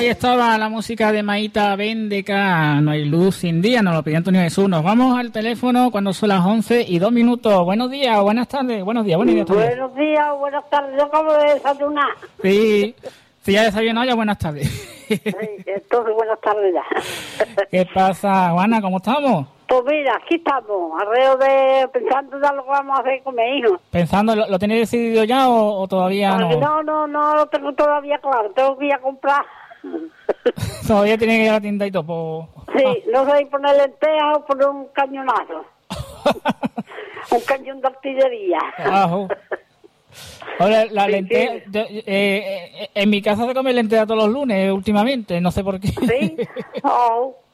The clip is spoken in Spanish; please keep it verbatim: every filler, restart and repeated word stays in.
ahí estaba la música de Maíta Bendeca, No hay luz sin día, nos lo pidió Antonio Jesús. Nos vamos al teléfono cuando son las once y dos minutos. Buenos días, buenas tardes, buenos días, buenos días. Buenos días, buenas tardes, yo acabo de desayunar. Sí, si ya desayunado ya buenas tardes. Sí, entonces buenas tardes ya. ¿Qué pasa, Juana, cómo estamos? Pues mira, aquí estamos, alrededor de pensando ya lo que vamos a hacer con mi hijo. Pensando, ¿lo, lo tenéis decidido ya o, o todavía Porque no? no, no, no lo tengo todavía claro, tengo que ir a comprar. Todavía tiene que ir a la tienda y todo. Pues... Sí, ah. no sé si poner lentejas o poner un cañonazo. Un cañón de artillería. Abajo. Ahora, la Sí, lenteja, sí. yo, eh, eh, en mi casa se come lenteja todos los lunes últimamente, no sé por qué. Sí, oh,